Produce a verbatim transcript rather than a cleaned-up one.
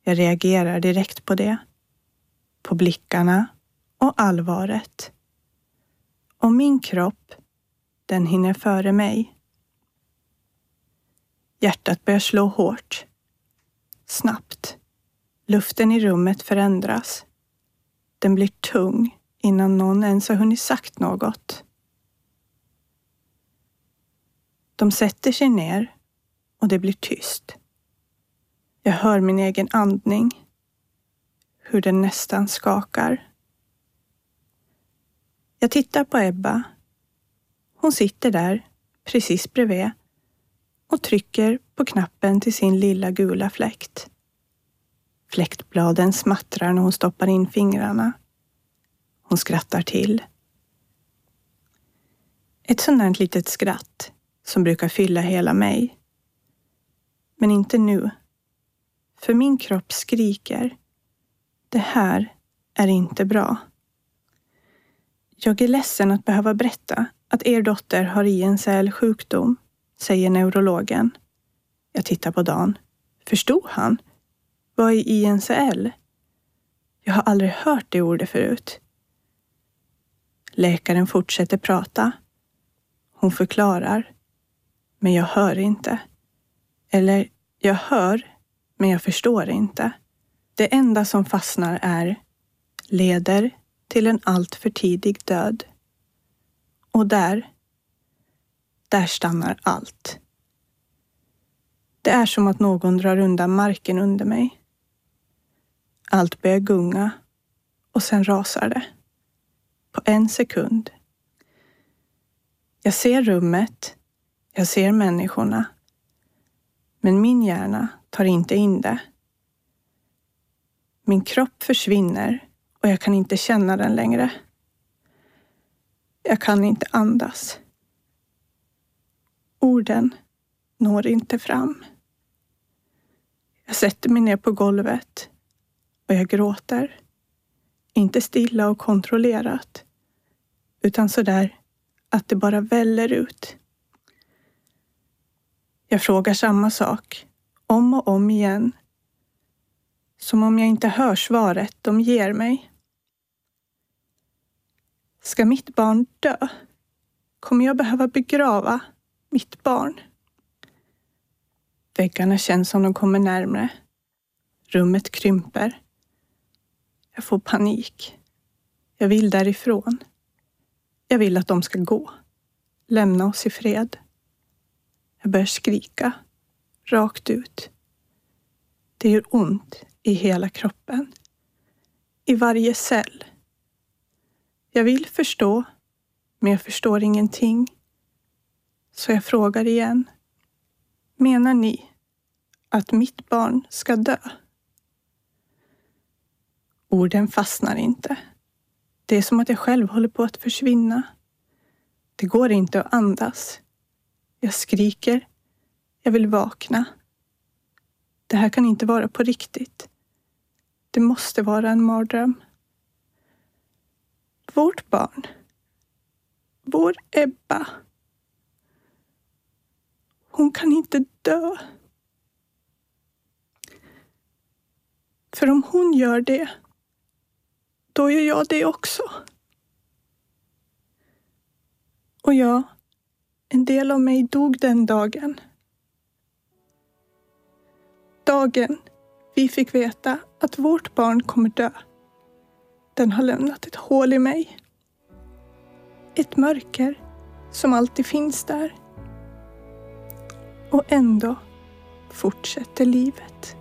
Jag reagerar direkt på det. På blickarna och allvaret. Och min kropp, den hinner före mig. Hjärtat börjar slå hårt. Snabbt. Luften i rummet förändras. Den blir tung innan någon ens har hunnit sagt något. De sätter sig ner och det blir tyst. Jag hör min egen andning. Hur den nästan skakar. Jag tittar på Ebba. Hon sitter där, precis bredvid, och trycker på knappen till sin lilla gula fläkt. Fläktbladen smattrar när hon stoppar in fingrarna. Hon skrattar till. Ett sådant här litet skratt som brukar fylla hela mig. Men inte nu. För min kropp skriker. Det här är inte bra. Jag är ledsen att behöva berätta att er dotter har I N C L-sjukdom, säger neurologen. Jag tittar på Dan. Förstod han? Vad är I N C L? Jag har aldrig hört det ordet förut. Läkaren fortsätter prata. Hon förklarar. Men jag hör inte. Eller, jag hör, men jag förstår inte. Det enda som fastnar är leder till en allt för tidig död. Och där, där stannar allt. Det är som att någon drar undan marken under mig. Allt börjar gunga och sen rasar det. På en sekund. Jag ser rummet, jag ser människorna. Men min hjärna tar inte in det. Min kropp försvinner och jag kan inte känna den längre. Jag kan inte andas. Orden når inte fram. Jag sätter mig ner på golvet och jag gråter. Inte stilla och kontrollerat, utan så där att det bara väller ut. Jag frågar samma sak, om och om igen. Som om jag inte hör svaret de ger mig. Ska mitt barn dö? Kommer jag behöva begrava mitt barn? Väggarna känns som de kommer närmare. Rummet krymper. Jag får panik. Jag vill därifrån. Jag vill att de ska gå. Lämna oss i fred. Jag börjar skrika. Rakt ut. Det gör ont i hela kroppen. I varje cell. Jag vill förstå, men jag förstår ingenting. Så jag frågar igen. Menar ni att mitt barn ska dö? Orden fastnar inte. Det är som att jag själv håller på att försvinna. Det går inte att andas. Jag skriker. Jag vill vakna. Det här kan inte vara på riktigt. Det måste vara en mardröm. Vårt barn. Vår Ebba. Hon kan inte dö. För om hon gör det, då gör jag det också. Och ja, en del av mig dog den dagen. Dagen vi fick veta att vårt barn kommer dö. Den har lämnat ett hål i mig. Ett mörker som alltid finns där. Och ändå fortsätter livet.